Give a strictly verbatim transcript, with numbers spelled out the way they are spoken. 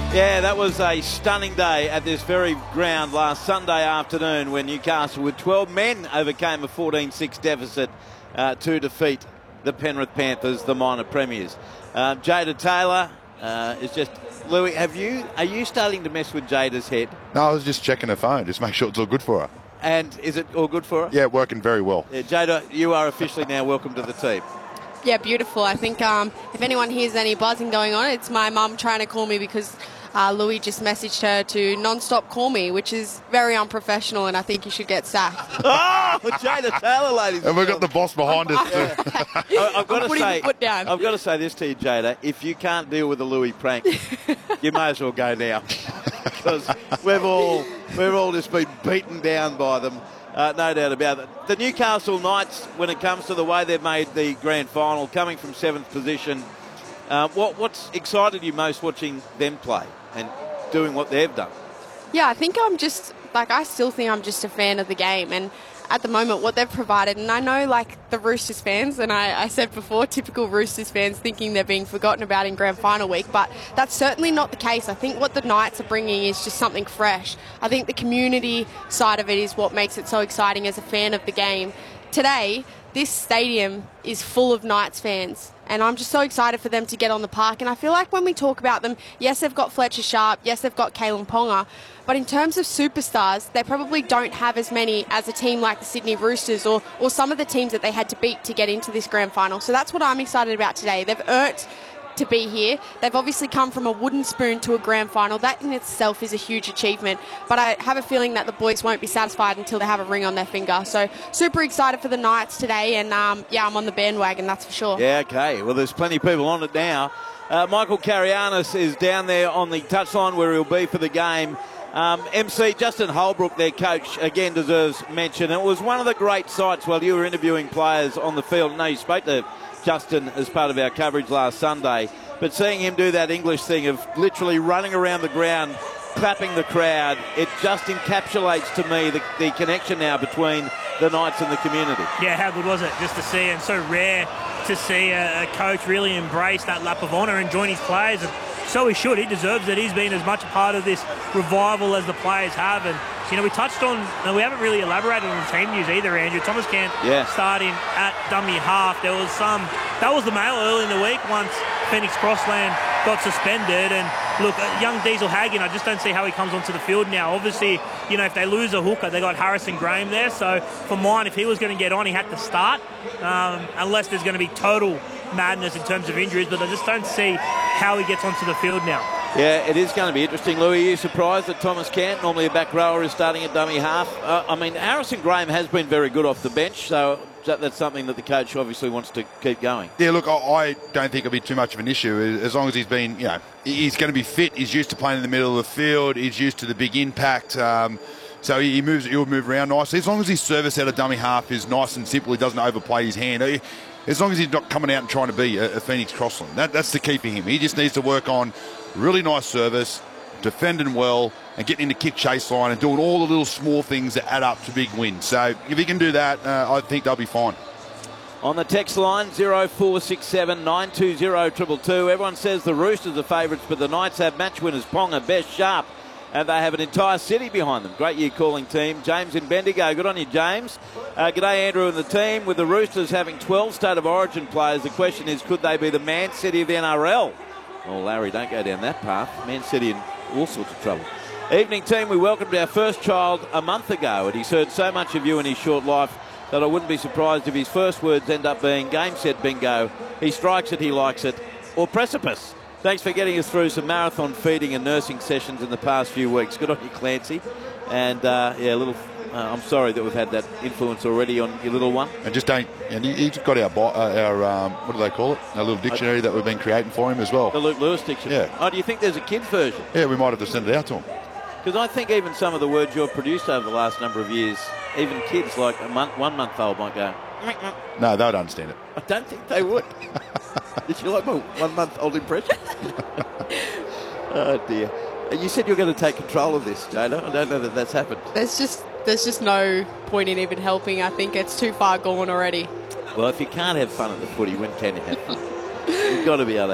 Yeah, that was a stunning day at this very ground last Sunday afternoon when Newcastle with twelve men overcame a fourteen six deficit uh, to defeat the Penrith Panthers, the minor premiers. Uh, Jada Taylor uh, is just... Louis, have you, are you starting to mess with Jada's head? No, I was just checking her phone, just make sure it's all good for her. And is it all good for her? Yeah, working very well. Yeah, Jada, you are officially now welcome to the team. Yeah, beautiful. I think um, if anyone hears any buzzing going on, it's my mum trying to call me because uh, Louis just messaged her to non-stop call me, which is very unprofessional, and I think you should get sacked. Oh, Jada Taylor, ladies. And we've got the boss behind us too. I, I've got I'm to say, foot down. I've got to say this to you, Jada. If you can't deal with the Louis prank, you may as well go now, because we've all we've all just been beaten down by them. Uh, no doubt about it. The Newcastle Knights, when it comes to the way they've made the grand final, coming from seventh position, uh, what, what's excited you most watching them play and doing what they've done? Yeah, I think I'm just, like, I still think I'm just a fan of the game. And at the moment, what they've provided, and I know, like, the Roosters fans, and I, I said before, typical Roosters fans thinking they're being forgotten about in grand final week, but that's certainly not the case. I think what the Knights are bringing is just something fresh. I think the community side of it is what makes it so exciting as a fan of the game. Today, this stadium is full of Knights fans, and I'm just so excited for them to get on the park. And I feel like when we talk about them, yes, they've got Fletcher Sharp, yes, they've got Kalen Ponga, but in terms of superstars, they probably don't have as many as a team like the Sydney Roosters or, or some of the teams that they had to beat to get into this grand final. So that's what I'm excited about today. They've earned to be here. They've obviously come from a wooden spoon to a grand final. That in itself is a huge achievement, but I have a feeling that the boys won't be satisfied until they have a ring on their finger. So super excited for the Knights today, and um, yeah, I'm on the bandwagon, that's for sure. Yeah, okay. Well, there's plenty of people on it now. Uh, Michael Carianis is down there on the touchline where he'll be for the game. Um, M C Justin Holbrook, their coach, again deserves mention. It was one of the great sights while you were interviewing players on the field. No, you spoke to Justin as part of our coverage last Sunday, but seeing him do that English thing of literally running around the ground, clapping the crowd, it just encapsulates to me the, the connection now between the Knights and the community. Yeah, how good was it just to see, and so rare to see a, a coach really embrace that lap of honour and join his players. And so he should. He deserves it. He's been as much a part of this revival as the players have. And, you know, we touched on, and we haven't really elaborated on the team news either, Andrew. Thomas Cant yeah. starting at dummy half. There was some, that was the mail early in the week once Phoenix Crossland got suspended. And look, young Diesel Hagen, I just don't see how he comes onto the field now. Obviously, you know, if they lose a hooker, they got Harrison Graham there. So for mine, if he was going to get on, he had to start, um, unless there's going to be total madness in terms of injuries. But I just don't see how he gets onto the field now. Yeah, it is going to be interesting. Louis, are you surprised that Thomas Cant, normally a back rower, is starting at dummy half? Uh, I mean, Harrison Graham has been very good off the bench, so that, that's something that the coach obviously wants to keep going. Yeah, look, I, I don't think it'll be too much of an issue as long as he's been, you know, he's going to be fit. He's used to playing in the middle of the field. He's used to the big impact. Um, so he moves, he'll move around nicely. As long as his service out of dummy half is nice and simple, he doesn't overplay his hand. He, as long as he's not coming out and trying to be a, a Phoenix Crossland. That, that's the key for him. He just needs to work on really nice service, defending well, and getting in the kick chase line and doing all the little small things that add up to big wins. So if he can do that, uh, I think they'll be fine. On the text line, zero four six seven nine two zero two two two. Everyone says the Roosters are favourites, but the Knights have match winners Ponga, Best, Sharp, and they have an entire city behind them. Great year calling team. James in Bendigo. Good on you, James. Uh, g'day, Andrew and the team. With the Roosters having twelve State of Origin players, the question is, could they be the Man City of the N R L? Well, Larry, don't go down that path. Man City in all sorts of trouble. Evening team, we welcomed our first child a month ago, and he's heard so much of you in his short life that I wouldn't be surprised if his first words end up being game, set, bingo. He strikes it, he likes it, or precipice. Thanks for getting us through some marathon feeding and nursing sessions in the past few weeks. Good on you, Clancy. And, uh, yeah, a little... Uh, I'm sorry that we've had that influence already on your little one. And just don't, and he's got our, uh, our um, what do they call it? Our little dictionary that we've been creating for him as well. The Luke Lewis dictionary. Yeah. Oh, do you think there's a kid's version? Yeah, we might have to send it out to him. Because I think even some of the words you've produced over the last number of years, even kids like a month, one month old might go. No, they would understand it. I don't think they would. Did you like my one month old impression? Oh dear. You said you were going to take control of this, Jada. I don't know that that's happened. There's just there's just no point in even helping. I think it's too far gone already. Well, if you can't have fun at the footy, when can you have fun? You've got to be able to